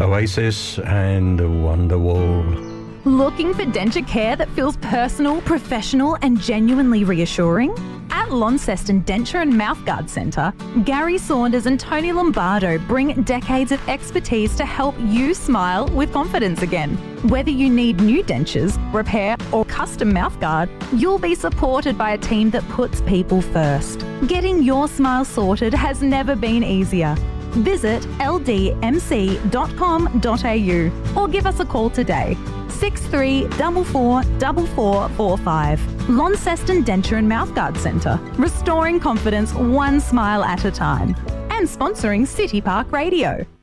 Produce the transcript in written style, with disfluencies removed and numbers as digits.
Oasis and Wonderwall. Looking for denture care that feels personal, professional and genuinely reassuring? At Launceston Denture and Mouthguard Centre, Gary Saunders and Tony Lombardo bring decades of expertise to help you smile with confidence again. Whether you need new dentures, repair or custom mouthguard, you'll be supported by a team that puts people first. Getting your smile sorted has never been easier. Visit ldmc.com.au or give us a call today. 6344 4445. Launceston Denture and Mouthguard Centre, restoring confidence one smile at a time. And sponsoring City Park Radio.